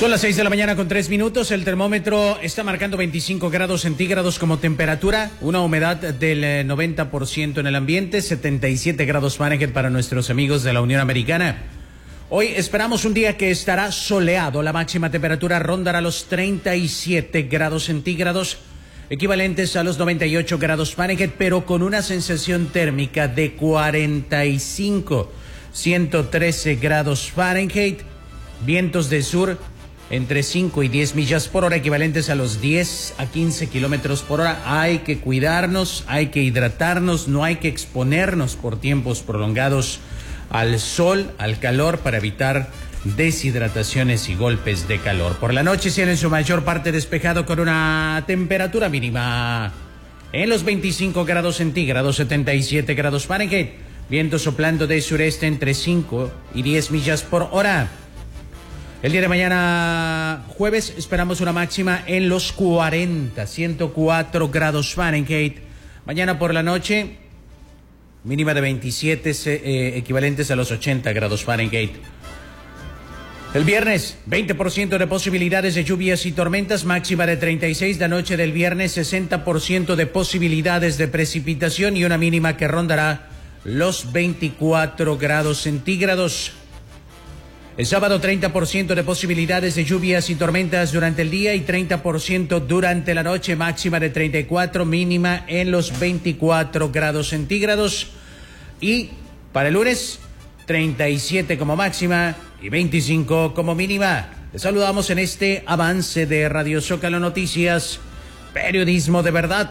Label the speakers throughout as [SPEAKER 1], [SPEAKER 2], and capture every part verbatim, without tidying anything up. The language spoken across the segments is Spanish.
[SPEAKER 1] Son las seis de la mañana con tres minutos. El termómetro está marcando veinticinco grados centígrados como temperatura, una humedad del noventa por ciento en el ambiente, setenta y siete grados Fahrenheit para nuestros amigos de la Unión Americana. Hoy esperamos un día que estará soleado. La máxima temperatura rondará los treinta y siete grados centígrados, equivalentes a los noventa y ocho grados Fahrenheit, pero con una sensación térmica de cuarenta y cinco, ciento trece grados Fahrenheit. Vientos de sur entre cinco y diez millas por hora, equivalentes a los diez a quince kilómetros por hora. Hay que cuidarnos, hay que hidratarnos, no hay que exponernos por tiempos prolongados al sol, al calor, para evitar deshidrataciones y golpes de calor. Por la noche, cielo en su mayor parte despejado con una temperatura mínima en los veinticinco grados centígrados, setenta y siete grados Fahrenheit. Viento soplando de sureste entre cinco y diez millas por hora. El día de mañana, jueves, esperamos una máxima en los cuarenta, ciento cuatro grados Fahrenheit. Mañana por la noche, mínima de veintisiete, eh, equivalentes a los ochenta grados Fahrenheit. El viernes, veinte por ciento de posibilidades de lluvias y tormentas, máxima de treinta y seis. La noche del viernes, sesenta por ciento de posibilidades de precipitación y una mínima que rondará los veinticuatro grados centígrados. El sábado, treinta por ciento de posibilidades de lluvias y tormentas durante el día y treinta por ciento durante la noche, máxima de treinta y cuatro, mínima en los veinticuatro grados centígrados. Y para el lunes, treinta y siete como máxima y veinticinco como mínima. Les saludamos en este avance de Radio Zócalo Noticias, periodismo de verdad.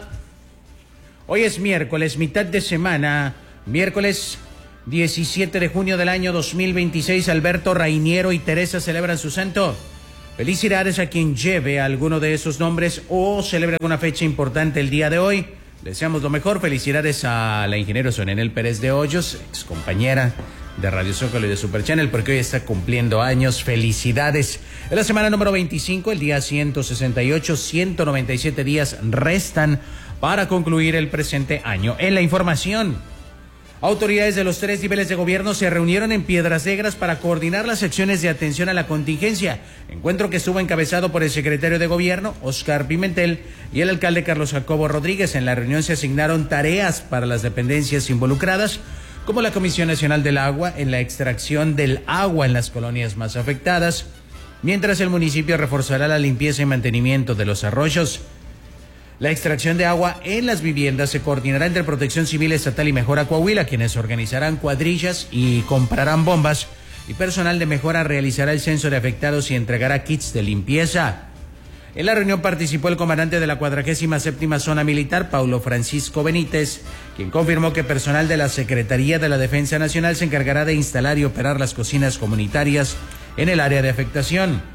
[SPEAKER 1] Hoy es miércoles, mitad de semana, miércoles diecisiete de junio del año dos mil veintiséis. Alberto, Rainiero y Teresa celebran su santo. Felicidades a quien lleve alguno de esos nombres o celebre alguna fecha importante el día de hoy. Deseamos lo mejor. Felicidades a la ingeniero Sonenel Pérez de Hoyos, ex compañera de Radio Zócalo y de Super Channel, porque hoy está cumpliendo años. Felicidades. En la semana número veinticinco, el día ciento sesenta y ocho, ciento noventa y siete días restan para concluir el presente año. En la información, autoridades de los tres niveles de gobierno se reunieron en Piedras Negras para coordinar las acciones de atención a la contingencia. Encuentro que estuvo encabezado por el secretario de Gobierno, Óscar Pimentel, y el alcalde Carlos Jacobo Rodríguez. En la reunión se asignaron tareas para las dependencias involucradas, como la Comisión Nacional del Agua, en la extracción del agua en las colonias más afectadas, mientras el municipio reforzará la limpieza y mantenimiento de los arroyos. La extracción de agua en las viviendas se coordinará entre Protección Civil Estatal y Mejora Coahuila, quienes organizarán cuadrillas y comprarán bombas, y personal de Mejora realizará el censo de afectados y entregará kits de limpieza. En la reunión participó el comandante de la cuadragésima séptima Zona Militar, Paulo Francisco Benítez, quien confirmó que personal de la Secretaría de la Defensa Nacional se encargará de instalar y operar las cocinas comunitarias en el área de afectación.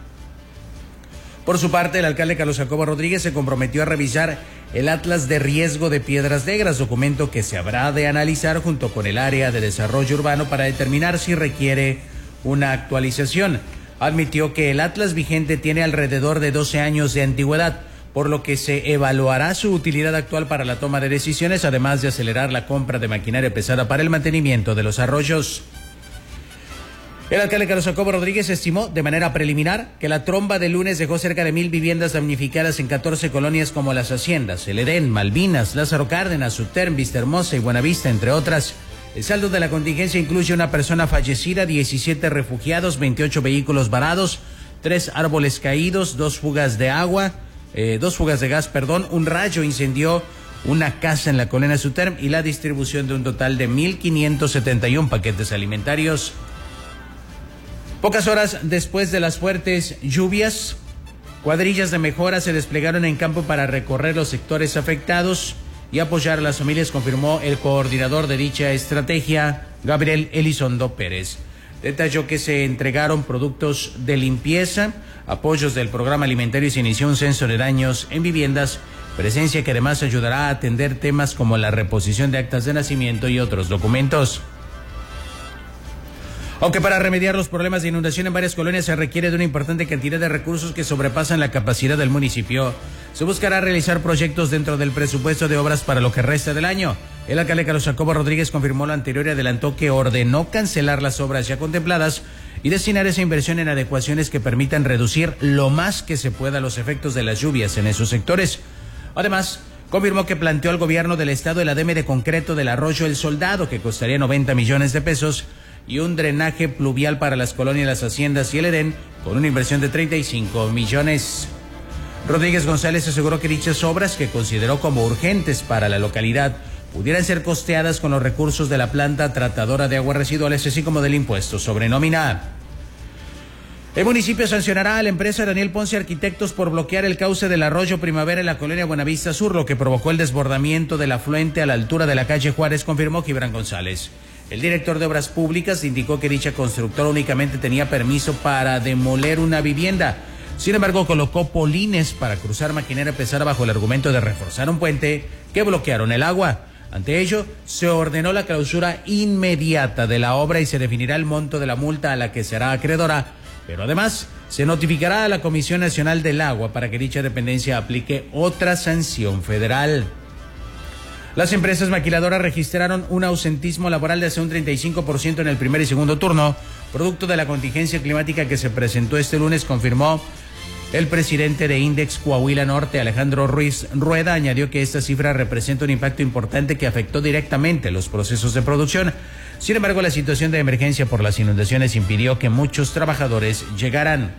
[SPEAKER 1] Por su parte, el alcalde Carlos Jacobo Rodríguez se comprometió a revisar el Atlas de Riesgo de Piedras Negras, documento que se habrá de analizar junto con el área de desarrollo urbano para determinar si requiere una actualización. Admitió que el Atlas vigente tiene alrededor de doce años de antigüedad, por lo que se evaluará su utilidad actual para la toma de decisiones, además de acelerar la compra de maquinaria pesada para el mantenimiento de los arroyos. El alcalde Carlos Jacobo Rodríguez estimó de manera preliminar que la tromba de lunes dejó cerca de mil viviendas damnificadas en catorce colonias como Las Haciendas, El Edén, Malvinas, Lázaro Cárdenas, Sutern, Vistahermosa y Buenavista, entre otras. El saldo de la contingencia incluye una persona fallecida, diecisiete refugiados, veintiocho vehículos varados, tres árboles caídos, dos fugas de agua, eh, dos fugas de gas, perdón, un rayo incendió una casa en la colonia Sutern y la distribución de un total de mil quinientos setenta y uno paquetes alimentarios. Pocas horas después de las fuertes lluvias, cuadrillas de Mejora se desplegaron en campo para recorrer los sectores afectados y apoyar a las familias, confirmó el coordinador de dicha estrategia, Gabriel Elizondo Pérez. Detalló que se entregaron productos de limpieza, apoyos del programa alimentario y se inició un censo de daños en viviendas, presencia que además ayudará a atender temas como la reposición de actas de nacimiento y otros documentos. Aunque para remediar los problemas de inundación en varias colonias se requiere de una importante cantidad de recursos que sobrepasan la capacidad del municipio, se buscará realizar proyectos dentro del presupuesto de obras para lo que resta del año. El alcalde Carlos Jacobo Rodríguez confirmó lo anterior y adelantó que ordenó cancelar las obras ya contempladas y destinar esa inversión en adecuaciones que permitan reducir lo más que se pueda los efectos de las lluvias en esos sectores. Además, confirmó que planteó al gobierno del estado el ademe de concreto del arroyo El Soldado, que costaría noventa millones de pesos, y un drenaje pluvial para las colonias Las Haciendas y el Edén, con una inversión de treinta y cinco millones. Rodríguez González aseguró que dichas obras, que consideró como urgentes para la localidad, pudieran ser costeadas con los recursos de la planta tratadora de aguas residuales, así como del impuesto sobre nómina. El municipio sancionará a la empresa Daniel Ponce Arquitectos por bloquear el cauce del arroyo Primavera en la colonia Buenavista Sur, lo que provocó el desbordamiento del afluente a la altura de la calle Juárez, confirmó Gibran González. El director de Obras Públicas indicó que dicha constructora únicamente tenía permiso para demoler una vivienda. Sin embargo, colocó polines para cruzar maquinaria pesada bajo el argumento de reforzar un puente que bloquearon el agua. Ante ello, se ordenó la clausura inmediata de la obra y se definirá el monto de la multa a la que será acreedora, pero además se notificará a la Comisión Nacional del Agua para que dicha dependencia aplique otra sanción federal. Las empresas maquiladoras registraron un ausentismo laboral de hasta un treinta y cinco por ciento en el primer y segundo turno, producto de la contingencia climática que se presentó este lunes, confirmó el presidente de Index Coahuila Norte, Alejandro Ruiz Rueda. Añadió que esta cifra representa un impacto importante que afectó directamente los procesos de producción. Sin embargo, la situación de emergencia por las inundaciones impidió que muchos trabajadores llegaran.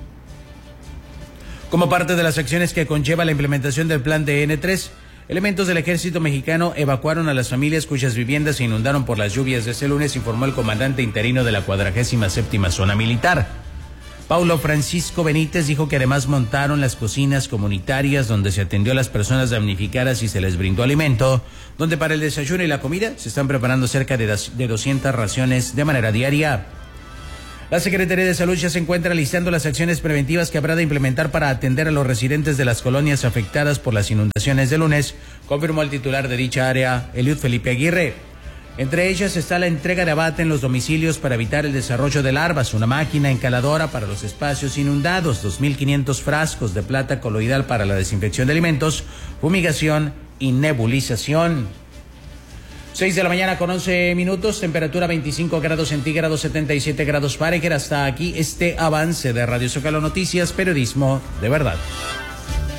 [SPEAKER 1] Como parte de las acciones que conlleva la implementación del plan de N tres, elementos del ejército mexicano evacuaron a las familias cuyas viviendas se inundaron por las lluvias de este lunes, informó el comandante interino de la cuadragésima séptima zona militar. Paulo Francisco Benítez dijo que además montaron las cocinas comunitarias donde se atendió a las personas damnificadas y se les brindó alimento, donde para el desayuno y la comida se están preparando cerca de doscientas raciones de manera diaria. La Secretaría de Salud ya se encuentra listando las acciones preventivas que habrá de implementar para atender a los residentes de las colonias afectadas por las inundaciones de lunes, confirmó el titular de dicha área, Eliud Felipe Aguirre. Entre ellas está la entrega de abate en los domicilios para evitar el desarrollo de larvas, una máquina encaladora para los espacios inundados, dos mil quinientos frascos de plata coloidal para la desinfección de alimentos, fumigación y nebulización. seis de la mañana con once minutos, temperatura veinticinco grados centígrados, setenta y siete grados Fahrenheit. Hasta aquí este avance de Radio Zócalo Noticias, periodismo de verdad.